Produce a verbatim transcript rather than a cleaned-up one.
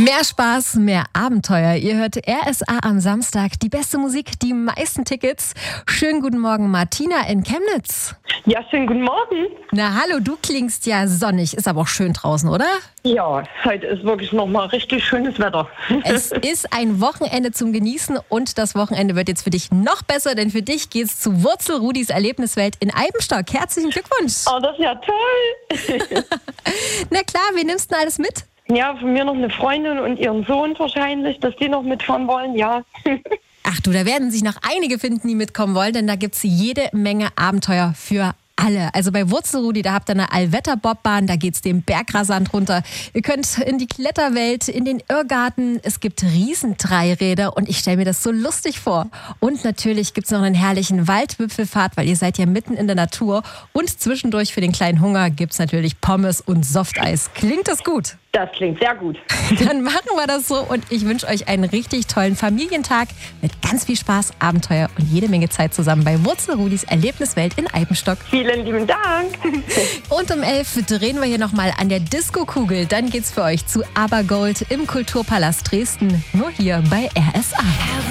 Mehr Spaß, mehr Abenteuer. Ihr hört R S A am Samstag. Die beste Musik, die meisten Tickets. Schönen guten Morgen, Martina in Chemnitz. Ja, schönen guten Morgen. Na hallo, du klingst ja sonnig. Ist aber auch schön draußen, oder? Ja, heute ist wirklich nochmal richtig schönes Wetter. Es ist ein Wochenende zum Genießen und das Wochenende wird jetzt für dich noch besser, denn für dich geht's zu Wurzel-Rudis Erlebniswelt in Eibenstock. Herzlichen Glückwunsch. Oh, das ist ja toll. Na klar, wen nimmst du denn alles mit? Ja, von mir noch eine Freundin und ihren Sohn wahrscheinlich, dass die noch mitfahren wollen, ja. Ach du, da werden sich noch einige finden, die mitkommen wollen, denn da gibt's jede Menge Abenteuer für alle. Also bei Wurzel-Rudi, da habt ihr eine Allwetter-Bobbahn, da geht's den Bergrasant runter. Ihr könnt in die Kletterwelt, in den Irrgarten. Es gibt Riesendreiräder und ich stelle mir das so lustig vor. Und natürlich gibt's noch einen herrlichen Waldwipfelfahrt, weil ihr seid ja mitten in der Natur. Und zwischendurch für den kleinen Hunger gibt's natürlich Pommes und Softeis. Klingt das gut? Das klingt sehr gut. Dann machen wir das so und ich wünsche euch einen richtig tollen Familientag mit ganz viel Spaß, Abenteuer und jede Menge Zeit zusammen bei Wurzel-Rudis Erlebniswelt in Eibenstock. Vielen lieben Dank. Und um elf drehen wir hier nochmal an der Disco-Kugel. Dann geht's für euch zu Abergold im Kulturpalast Dresden. Nur hier bei R S A.